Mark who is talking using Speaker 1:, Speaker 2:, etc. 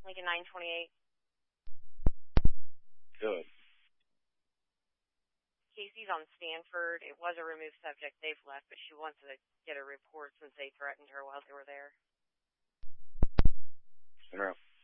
Speaker 1: Lincoln 928.
Speaker 2: Good.
Speaker 1: Casey's on Stanford. It was a removed subject. They've left, but she wants to get a report since they threatened her while they were there.
Speaker 2: Send her out.